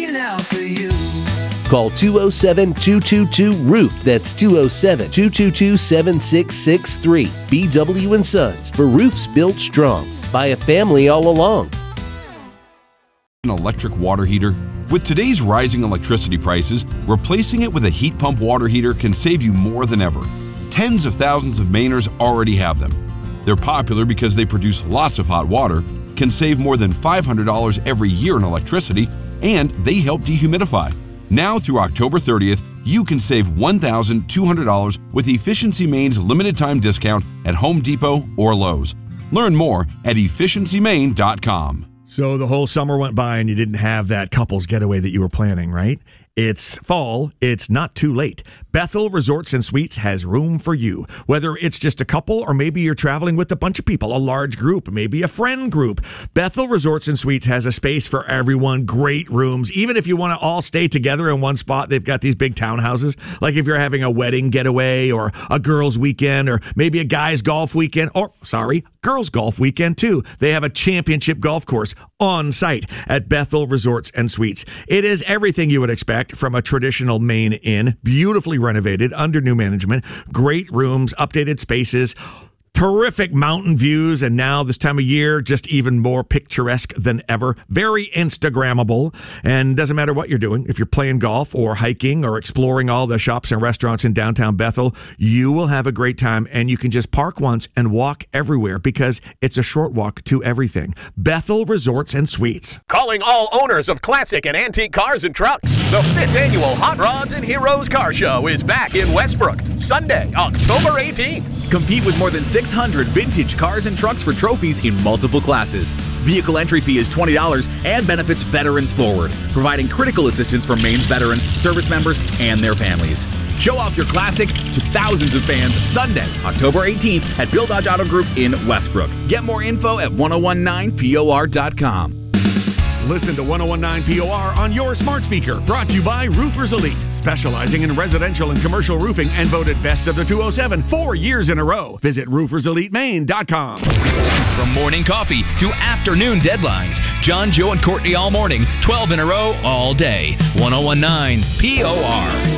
looking out for you. Call 207-222-ROOF. That's 207-222-7663. BW & Sons, for roofs built strong by a family all along. An electric water heater? With today's rising electricity prices, replacing it with a heat pump water heater can save you more than ever. Tens of thousands of Mainers already have them. They're popular because they produce lots of hot water, can save more than $500 every year in electricity, and they help dehumidify. Now through October 30th, you can save $1,200 with Efficiency Maine's limited time discount at Home Depot or Lowe's. Learn more at efficiencymaine.com. So the whole summer went by and you didn't have that couple's getaway that you were planning, right? It's fall. It's not too late. Bethel Resorts and Suites has room for you. Whether it's just a couple or maybe you're traveling with a bunch of people, a large group, maybe a friend group, Bethel Resorts and Suites has a space for everyone. Great rooms. Even if you want to all stay together in one spot, they've got these big townhouses. Like if you're having a wedding getaway or a girls' weekend or maybe a guys' golf weekend girls' golf weekend too. They have a championship golf course on site at Bethel Resorts and Suites. It is everything you would expect from a traditional Maine inn, beautifully renovated under new management, great rooms, updated spaces, terrific mountain views, and now this time of year, just even more picturesque than ever. Very Instagrammable, and doesn't matter what you're doing. If you're playing golf or hiking or exploring all the shops and restaurants in downtown Bethel, you will have a great time, and you can just park once and walk everywhere because it's a short walk to everything. Bethel Resorts and Suites. Calling all owners of classic and antique cars and trucks. The 5th annual Hot Rods and Heroes Car Show is back in Westbrook, Sunday, October 18th. Compete with more than 600 vintage cars and trucks for trophies in multiple classes. Vehicle entry fee is $20 and benefits Veterans Forward, providing critical assistance for Maine's veterans, service members, and their families. Show off your classic to thousands of fans Sunday, October 18th at Bill Dodge Auto Group in Westbrook. Get more info at 1019por.com. Listen to 1019 POR on your smart speaker. Brought to you by Roofers Elite, specializing in residential and commercial roofing and voted best of the 207 4 years in a row. Visit rooferselitemaine.com. From morning coffee to afternoon deadlines, John, Joe, and Courtney all morning, 12 in a row, all day. 1019 POR.